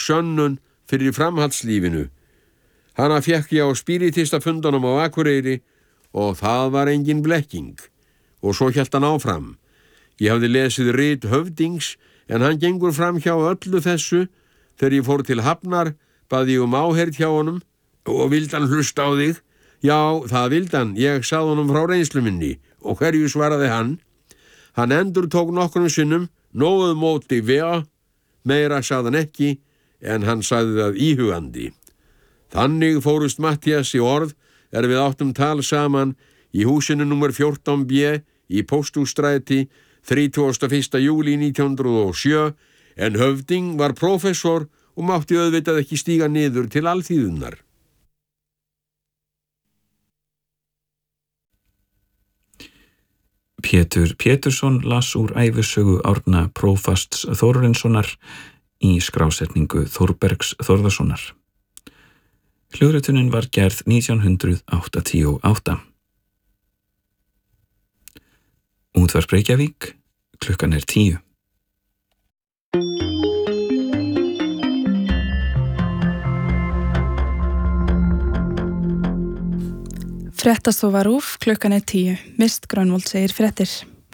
sönnun fyrir framhaldslífinu. Hana fékk ég á spiritistafundunum á Akureyri og það var engin blekking. Og svo hélt hann áfram. Ég hafði lesið rit Höfdings en hann gengur fram hjá öllu þessu. Þegar ég fór til Hafnar bað ég áheyrn hjá honum og vildi hann hlusta á þig. Já, það vildi hann. Ég sagði honum frá reynslu minni og hverju svaraði hann? Hann endurtók nokkrum sinnum, nógu móti vea, meira sagði hann ekki en hann sagði það íhugandi. Þannig fórust Matthías í orð við áttum tal saman í húsinu númer 14B í Pósthússtræti 31. júlí 1907 en Höfding var prófessor og mátti auðvitað ekki stíga niður til alþýðunnar. Pétur Pétursson las úr ævisögu Árna prófasts Þórarinssonar í skrásetningu Þórbergs Þórðarssonar. Hljóðritunin var gerð 1988. Útvarp Reykjavík, klukkan 10. Fréttastofa RÚV, klukkan 10. Mist Grönvold segir fréttir.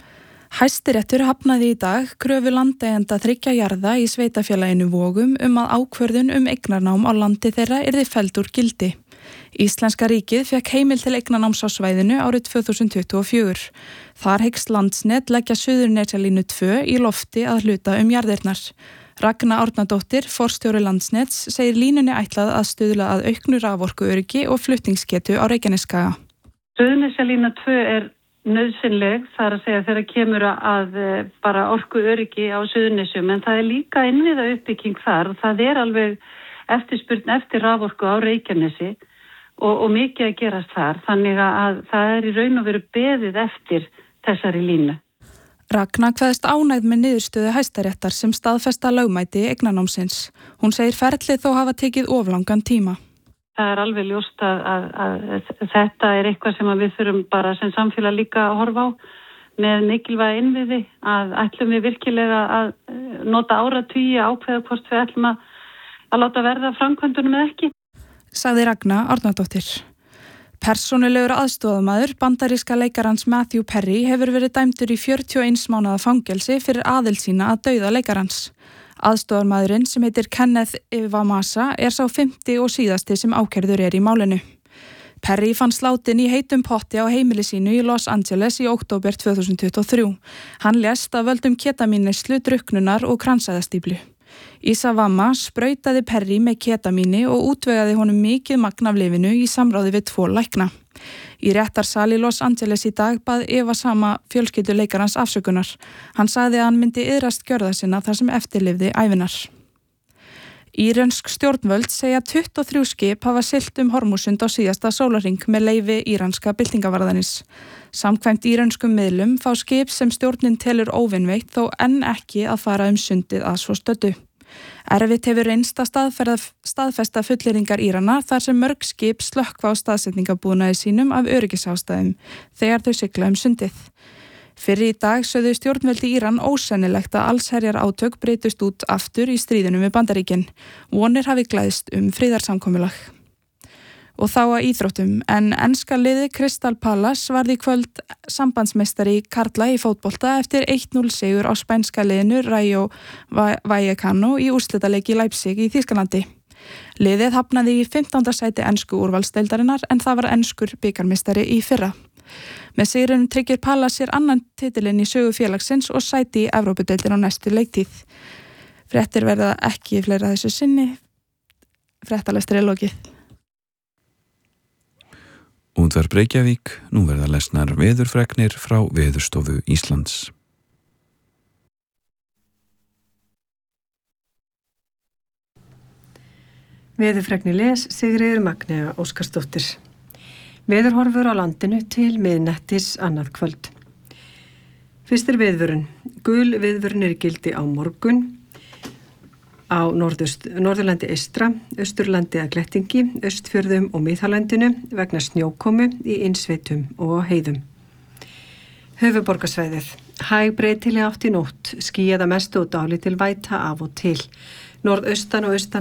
Hæstiréttur hafnaði í dag kröfu landeigenda 3 jarða í sveitafélaginu Vogum að ákvörðun eignarnám á landi þeirra yrði felld úr gildi. Íslenska ríkið fékk heimild til eignarnáms á svæðinu árið 2024. Þar hyggst Landsnet leggja Suðurnesjalínu 2 í lofti að hluta jarðirnar. Ragna Árnadóttir, forstjóri Landsnets, segir línunni ætlað að stuðla að auknu raforkuöryggi og flutningsgetu á Reykjanesskaga. Suðurnesjalína 2 nauðsynleg, það að segja þegar kemur að bara orkuöryggi á Suðurnesjum, en það líka innviða uppbygging þar og það alveg eftirspurn eftir raforku á Reykjanesi og mikið að gerast þar, þannig að það í raun og veru beðið eftir þessari línu. Ragna kveðst ánægð með niðurstöðu Hæstaréttar sem staðfesta lögmæti eignarnámsins. Hún segir ferlið þó hafa tekið of langan tíma. Það alveg ljóst að þetta eitthvað sem við þurfum bara sem samfélag líka að horfa á með mikilvæga innviði, að ætlum við virkilega að nota áratugi ákveða hvort við ætlum að láta verða framkvæmdunum eða ekki. Sagði Ragna Árnadóttir. Persónulegur aðstoðarmaður bandaríska leikarans Matthew Perry hefur verið dæmdur í 41 mánaða fangelsi fyrir aðild sína að dauða leikarans. Aðstoðarmaðurinn sem heitir Kenneth Iwamasa sá 5. og síðasti sem ákærður í málinu. Perry fann látin í heitum potti á heimili sínu í Los Angeles í október 2023. Hann lést af völdum ketamínneyslu, drukknunar og kransæðastíflu. Iwamasa sprautaði Perry með ketamíni og útvegaði honum mikið magn af lyfinu í samráði við 2 lækna. Í réttarsal í Los Angeles í dag bað Iwamasa fjölskyldu leikarans afsökunar. Hann sagði að hann myndi iðrast gjörða sinna þar sem eftirlifði ævinar. Írönsk stjórnvöld segja 23 skip hafa siglt Hormúsund á síðasta sólarhring með leyfi íranska byltingavarðarins. Samkvæmt írönskum miðlum fá skip sem stjórnin telur óvinveitt þó enn ekki að fara sundið að svo stöddu. Erfitt hefur reynst að staðfesta fullyrðingar Írana þar sem mörg skip slökkva á staðsetningabúnaði sínum af öryggisástæðum þegar þau sigla sundið. Fyrir í dag sögðu stjórnvöld í Íran ósennilegt að allsherjar átök breytust út aftur í stríðinu við Bandaríkin. Vonir hafi glæðst friðarsamkomulag. Og þá að íþróttum, en enska liðið Crystal Palace varð í kvöld sambandsmeistari karla í fótbolta eftir 1-0 sigur á spænska liðinu Rayo Vallecano í úrslitaleik í Leipzig í Þýskalandi. Liðið hafnaði í 15. sæti ensku úrvalsdeildarinnar en það var enskur bikarmeistari í fyrra. Með sigrinum tryggir Palace sér annan titilinn í sögu félagsins og sæti í Evrópudeildin á næstu leiktíð. Fréttir verða ekki fleira þessu sinni. Fréttalestur lokið. Útvarp Reykjavík, nú verða lesnar veðurfregnir frá Veðurstofu Íslands. Veðurfregnir les Sigríður Magnea Óskarsdóttir. Veðurhorfur á landinu til miðnættis annað kvöld. Fyrst viðvörun. Gul viðvörun í gildi á morgun. Á Norðurlandi eystra, Austurlandi að Glettingi, Austfjörðum og Miðhálendinu vegna snjókomu í innsveitum og heiðum. Höfuðborgarsvæðið. Hæg breytileg átt í nótt, skýjað að mestu og dálítil væta af og til. Norðaustan og austan